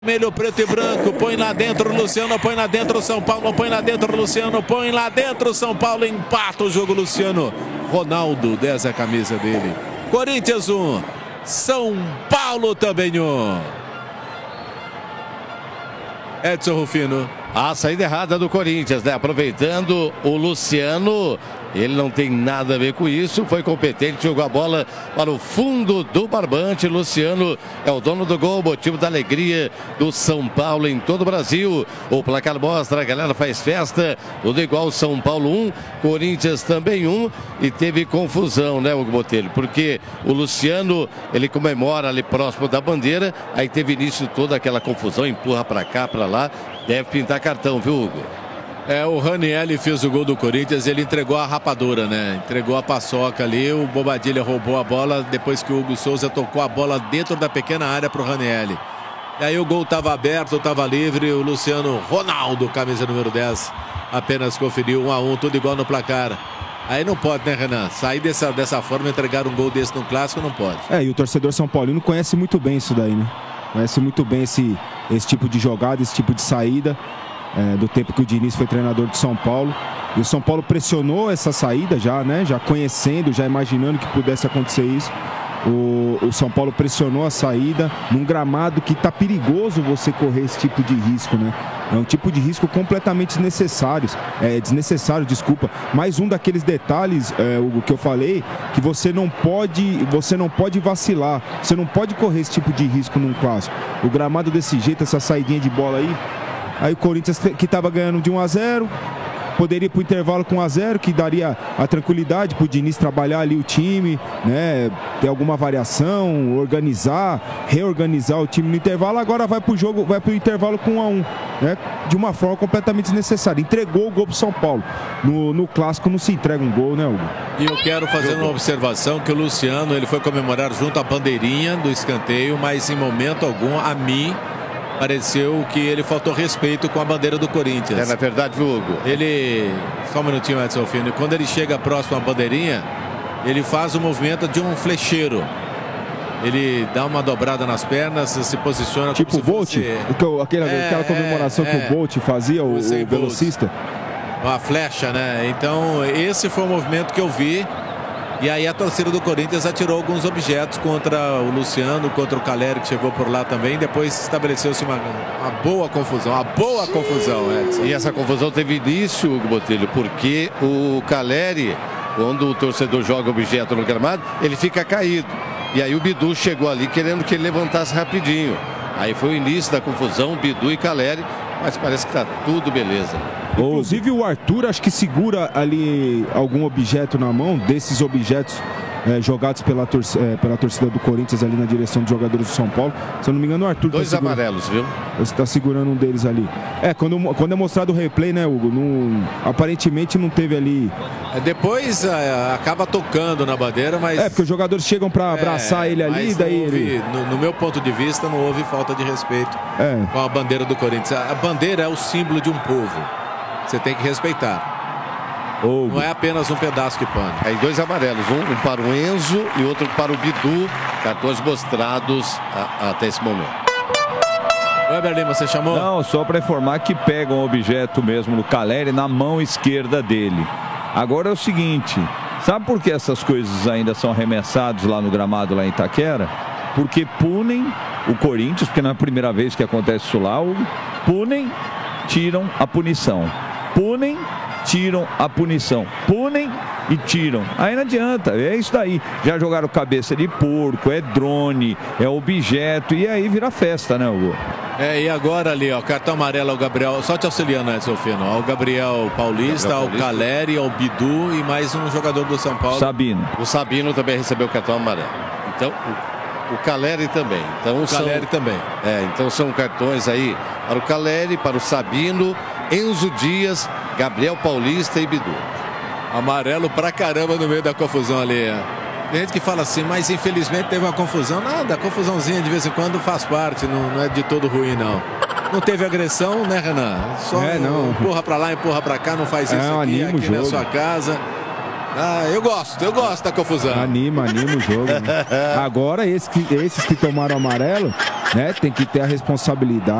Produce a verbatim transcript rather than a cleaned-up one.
Vermelho, preto e branco, põe lá dentro, Luciano, põe lá dentro, São Paulo, põe lá dentro, Luciano, põe lá dentro, São Paulo, empata o jogo, Luciano. Ronaldo, dez a camisa dele. Corinthians um, São Paulo também um. Edson Rufino. A saída errada do Corinthians, né? Aproveitando o Luciano, ele não tem nada a ver com isso, foi competente, jogou a bola para o fundo do barbante. Luciano é o dono do gol, motivo da alegria do São Paulo em todo o Brasil. O placar mostra, a galera faz festa, tudo igual, São Paulo um, Corinthians também um, e teve confusão, né, Hugo Botelho? Porque o Luciano, ele comemora ali próximo da bandeira, aí teve início toda aquela confusão, empurra para cá, para lá, deve pintar cartão, viu, Hugo? É, o Ranieri fez o gol do Corinthians, ele entregou a rapadura, né? Entregou a paçoca ali, o Bobadilha roubou a bola depois que o Hugo Souza tocou a bola dentro da pequena área para o Ranieri. E aí o gol estava aberto, estava livre, o Luciano Ronaldo, camisa número dez, apenas conferiu um a um, tudo igual no placar. Aí não pode, né, Renan? Sair dessa, dessa forma, entregar um gol desse no clássico, não pode. É, e o torcedor São Paulino conhece muito bem isso daí, né? Conhece muito bem esse, esse tipo de jogada, esse tipo de saída. É, do tempo que o Diniz foi treinador de São Paulo. E o São Paulo pressionou essa saída já, né? Já conhecendo, já imaginando que pudesse acontecer isso. O, o São Paulo pressionou a saída num gramado que tá perigoso você correr esse tipo de risco, né? É um tipo de risco completamente desnecessário. É, desnecessário, desculpa. Mais um daqueles detalhes, é, o que eu falei, que você não pode, você não pode vacilar. Você não pode correr esse tipo de risco num clássico. O gramado desse jeito, essa saidinha de bola aí. Aí o Corinthians, que estava ganhando de um a zero, poderia ir para o intervalo com um a zero, que daria a tranquilidade para o Diniz trabalhar ali o time, né, ter alguma variação, organizar, reorganizar o time no intervalo. Agora vai para o jogo, vai para o intervalo com um a um, né, de uma forma completamente desnecessária. Entregou o gol para o São Paulo. No, no clássico não se entrega um gol, né, Hugo? E eu quero fazer uma observação que o Luciano, ele foi comemorar junto à bandeirinha do escanteio, mas em momento algum, a mim, pareceu que ele faltou respeito com a bandeira do Corinthians. É, na verdade, Hugo. Ele, só um minutinho, Edson Fino, quando ele chega próximo à bandeirinha, ele faz o movimento de um flecheiro. Ele dá uma dobrada nas pernas, se posiciona tipo como o Bolt? Fosse... Aquela, é, aquela comemoração é, que o Bolt fazia, o, o velocista. Uma flecha, né? Então, esse foi o movimento que eu vi. E aí a torcida do Corinthians atirou alguns objetos contra o Luciano, contra o Caleri, que chegou por lá também. Depois estabeleceu-se uma, uma boa confusão, uma boa confusão, Edson. E essa confusão teve início, Hugo Botelho, porque o Caleri, quando o torcedor joga objeto no gramado, ele fica caído. E aí o Bidu chegou ali querendo que ele levantasse rapidinho. Aí foi o início da confusão, Bidu e Caleri, mas parece que tá tudo beleza. Inclusive o Arthur acho que segura ali algum objeto na mão, desses objetos é, jogados pela, tor é, pela torcida do Corinthians ali na direção dos jogadores do São Paulo. Se eu não me engano, o Arthur Dois tá amarelos, viu? Você tá segurando um deles ali. É, quando, quando é mostrado o replay, né, Hugo? Não, aparentemente não teve ali. Depois é, acaba tocando na bandeira, mas. É, porque os jogadores chegam para abraçar é, ele ali, daí. Houve, ele... no, no meu ponto de vista, não houve falta de respeito é. com a bandeira do Corinthians. A bandeira é o símbolo de um povo. Você tem que respeitar. Oh. Não é apenas um pedaço de pano. Aí dois amarelos, um, um para o Enzo e outro para o Bidu. Cartões mostrados a, até esse momento. Weber Lima, você chamou? Não, só para informar que pega um objeto mesmo no Caleri na mão esquerda dele. Agora é o seguinte, sabe por que essas coisas ainda são arremessadas lá no gramado, lá em Itaquera? Porque punem o Corinthians, porque não é a primeira vez que acontece isso lá, punem, tiram a punição. Punem, tiram a punição. Punem e tiram. Aí não adianta, é isso daí. Já jogaram cabeça de porco, é drone, é objeto, e aí vira festa, né, Hugo? É, e agora ali, ó, cartão amarelo ao Gabriel, só te auxiliando, Edson Fino, ao Gabriel Paulista, Gabriel ao Paulista. Caleri, ao Bidu e mais um jogador do São Paulo. Sabino. O Sabino também recebeu o cartão amarelo. Então, o, o Caleri também. Então, o são, Caleri também. É, então são cartões aí para o Caleri, para o Sabino, Enzo Dias, Gabriel Paulista e Bidu. Amarelo pra caramba no meio da confusão ali. Tem gente que fala assim, mas infelizmente teve uma confusão. Nada, confusãozinha de vez em quando faz parte, não, não é de todo ruim, não. Não teve agressão, né, Renan? Só é, não. empurra pra lá, empurra pra cá, não faz isso é, aqui, aqui na sua casa. Ah, eu gosto, eu gosto da confusão. Anima, anima o jogo. Né? Agora, esses que, esses que tomaram amarelo né? Tem que ter a responsabilidade.